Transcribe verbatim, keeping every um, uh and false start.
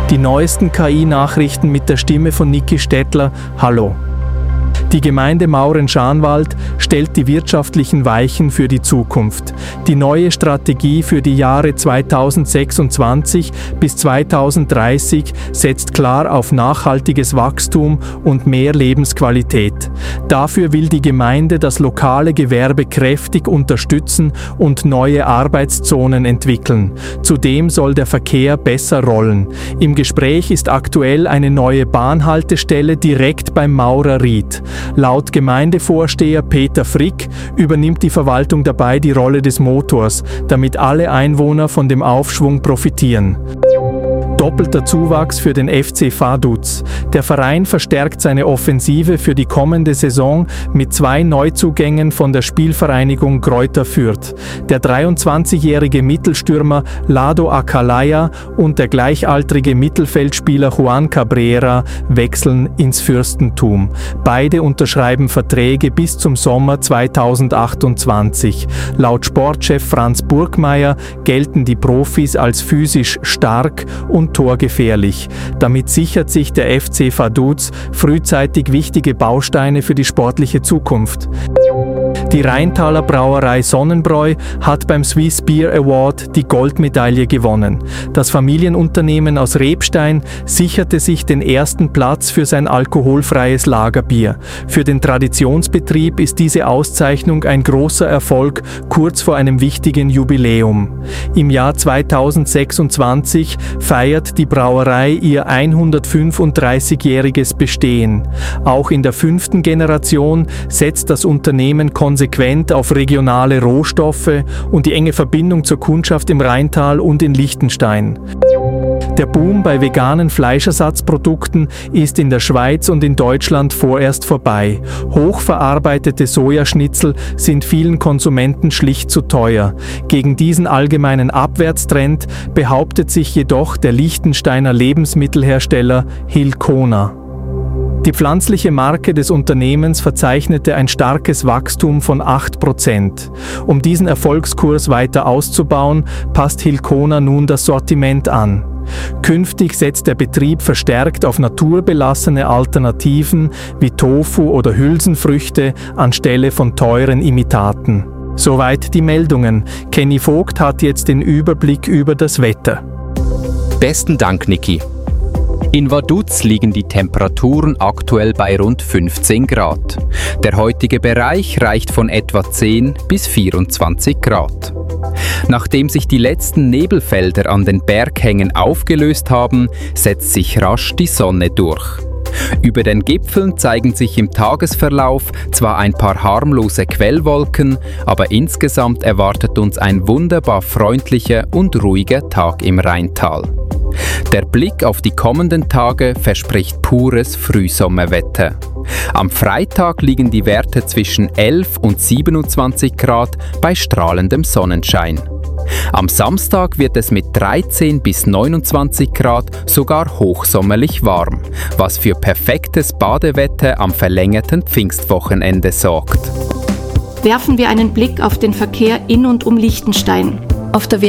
Die neuesten K I-Nachrichten mit der Stimme von Niki Stettler. Hallo. Die Gemeinde Mauren-Scharnwald stellt die wirtschaftlichen Weichen für die Zukunft. Die neue Strategie für die Jahre zweitausendsechsundzwanzig bis zweitausenddreißig setzt klar auf nachhaltiges Wachstum und mehr Lebensqualität. Dafür will die Gemeinde das lokale Gewerbe kräftig unterstützen und neue Arbeitszonen entwickeln. Zudem soll der Verkehr besser rollen. Im Gespräch ist aktuell eine neue Bahnhaltestelle direkt beim Maurerried. Laut Gemeindevorsteher Peter Frick übernimmt die Verwaltung dabei die Rolle des Motors, damit alle Einwohner von dem Aufschwung profitieren. Doppelter Zuwachs für den F C Vaduz. Der Verein verstärkt seine Offensive für die kommende Saison mit zwei Neuzugängen von der Spielvereinigung Greuther Fürth. Der dreiundzwanzigjährige Mittelstürmer Lado Akalaya und der gleichaltrige Mittelfeldspieler Juan Cabrera wechseln ins Fürstentum. Beide unterschreiben Verträge bis zum Sommer zweitausendachtundzwanzig. Laut Sportchef Franz Burgmeier gelten die Profis als physisch stark und torgefährlich. Damit sichert sich der F C Vaduz frühzeitig wichtige Bausteine für die sportliche Zukunft. Die Rheintaler Brauerei Sonnenbräu hat beim Swiss Beer Award die Goldmedaille gewonnen. Das Familienunternehmen aus Rebstein sicherte sich den ersten Platz für sein alkoholfreies Lagerbier. Für den Traditionsbetrieb ist diese Auszeichnung ein großer Erfolg kurz vor einem wichtigen Jubiläum. Im Jahr zweitausendsechsundzwanzig feiert die Brauerei ihr hundertfünfunddreißigjähriges Bestehen. Auch in der fünften Generation setzt das Unternehmen konsequent auf regionale Rohstoffe und die enge Verbindung zur Kundschaft im Rheintal und in Liechtenstein. Der Boom bei veganen Fleischersatzprodukten ist in der Schweiz und in Deutschland vorerst vorbei. Hochverarbeitete Sojaschnitzel sind vielen Konsumenten schlicht zu teuer. Gegen diesen allgemeinen Abwärtstrend behauptet sich jedoch der Liechtensteiner Lebensmittelhersteller Hilcona. Die pflanzliche Marke des Unternehmens verzeichnete ein starkes Wachstum von acht Prozent. Um diesen Erfolgskurs weiter auszubauen, passt Hilcona nun das Sortiment an. Künftig setzt der Betrieb verstärkt auf naturbelassene Alternativen wie Tofu oder Hülsenfrüchte anstelle von teuren Imitaten. Soweit die Meldungen. Kenny Vogt hat jetzt den Überblick über das Wetter. Besten Dank, Niki. In Vaduz liegen die Temperaturen aktuell bei rund fünfzehn Grad. Der heutige Bereich reicht von etwa zehn bis vierundzwanzig Grad. Nachdem sich die letzten Nebelfelder an den Berghängen aufgelöst haben, setzt sich rasch die Sonne durch. Über den Gipfeln zeigen sich im Tagesverlauf zwar ein paar harmlose Quellwolken, aber insgesamt erwartet uns ein wunderbar freundlicher und ruhiger Tag im Rheintal. Der Blick auf die kommenden Tage verspricht pures Frühsommerwetter. Am Freitag liegen die Werte zwischen elf und siebenundzwanzig Grad bei strahlendem Sonnenschein. Am Samstag wird es mit dreizehn bis neunundzwanzig Grad sogar hochsommerlich warm, was für perfektes Badewetter am verlängerten Pfingstwochenende sorgt. Werfen wir einen Blick auf den Verkehr in und um Liechtenstein. Auf der